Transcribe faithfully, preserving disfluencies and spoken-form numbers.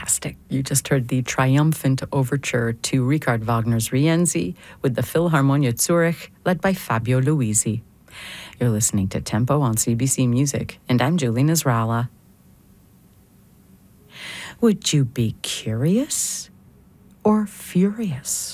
fantastic. You just heard the triumphant overture to Richard Wagner's Rienzi with the Philharmonia Zurich, led by Fabio Luisi. You're listening to Tempo on C B C Music, and I'm Julie Nasrallah. Would you be curious or furious?